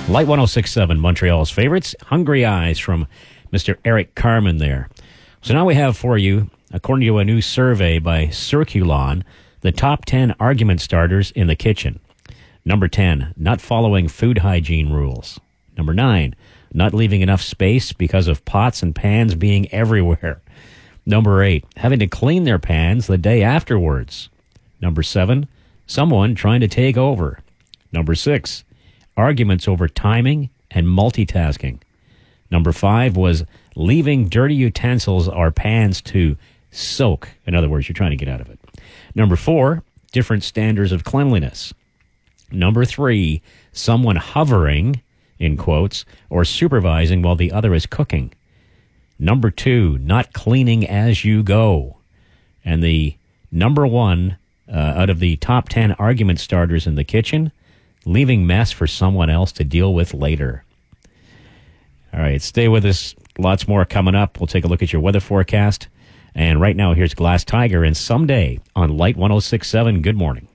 Light 106.7, Montreal's favorites. Hungry Eyes from Mr. Eric Carmen there. So now we have for you, according to a new survey by Circulon, the top 10 argument starters in the kitchen. Number 10, not following food hygiene rules. Number 9, not leaving enough space because of pots and pans being everywhere. Number 8, having to clean their pans the day afterwards. Number 7, someone trying to take over. Number 6, arguments over timing and multitasking. Number 5 was leaving dirty utensils or pans to soak. In other words, you're trying to get out of it. Number 4, different standards of cleanliness. Number 3, someone hovering, in quotes, or supervising while the other is cooking. Number 2, not cleaning as you go. And the number 1 out of the top 10 argument starters in the kitchen, leaving mess for someone else to deal with later. All right, stay with us. Lots more coming up. We'll take a look at your weather forecast. And right now, here's Glass Tiger and Someday on Light 106.7. Good morning.